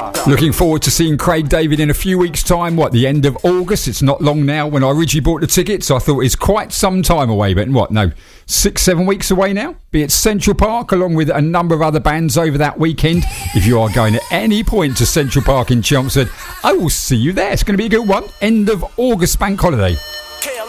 Looking forward to seeing Craig David in a few weeks' time. The end of August? It's not long now. When I originally bought the tickets, I thought it's quite some time away. But 6-7 weeks away now? Be at Central Park, along with a number of other bands over that weekend. If you are going at any point to Central Park in Chelmsford, I will see you there. It's going to be a good one. End of August bank holiday.